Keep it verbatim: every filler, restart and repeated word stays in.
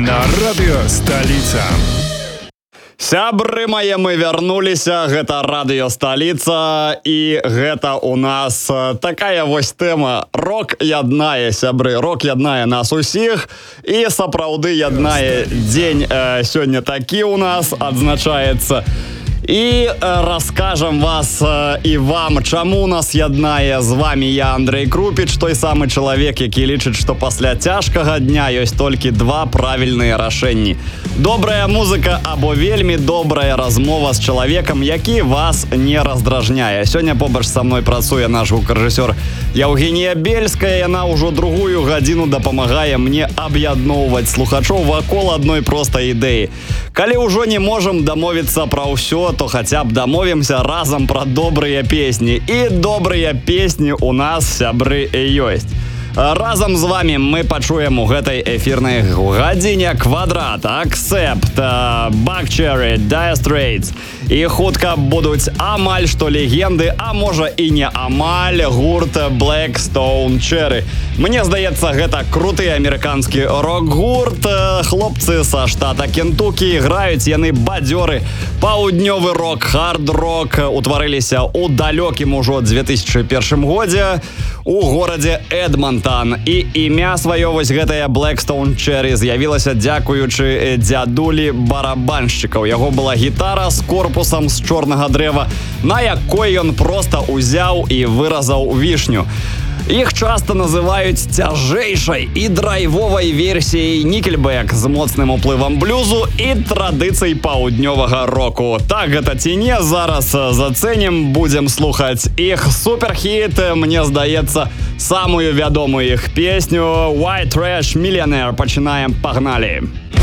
на радыё «Сталіца». Сябры мае, мы вярнуліся, гэта радыё «Сталіца», і гэта у нас такая вось тэма. Рок яднае, сябры, рок яднае нас усіх, і сапраўды яднае дзень э, сёння такі у нас адзначаецца. І э, раскажам вас э, і вам, чаму нас яднае. З вами я, Андрей Крупіч, той самы чалавек, які лічыць, што пасля цяжкага дня ёсць толькі два правільныя рашэнні. Добрая музыка або вельмі добрая размова з чалавекам, які вас не раздражняе. Сёння побач са мной працуе наш гукарэжысёр Яўгенія Бельская. Яна ўжо другую гадзіну дапамагае мне аб'ядноўваць слухачоў вакол адной простай ідэі. Калі ўжо не можам дамовіцца пра ўсё, то хаця б дамовімся разам пра добрыя песні. І добрыя песні у нас, сябры, ёсць. Разам з вами мы пачуем у гэтай эфірнай гадзіне Квадрат, Accept, Buckcherry, Dire Straits. І хутка будуць амаль што легенды, а можа і не амаль, гурт Black Stone Cherry. Мне здаецца, гэта круты амерыканскі рок-гурт. Хлопцы са штата Кентукі, граюць яны бадзёры, паўднёвы рок, хард-рок, утварыліся ў далёкім ужо две тысячы першым годзе у горадзе Эдмонтан. І імя сваё вось гэтая Black Stone Cherry з'явілася дзякуючы дзядулі барабаншчыкаў. Яго была гітара з корпусам з чорнага дрэва, на якой ён проста узяў і выразаў вішню. Іх часта называюць цяжэйшай і драйвовай версіяй Nickelback з моцным уплывам блюзу і традыцый паўднёвага року. Так гэта ці не, зараз зацэнім, будзем слухаць іх суперхіт, мне здаецца, самую вядомую іх песню White Trash Millionaire. Пачынаем, пагналі!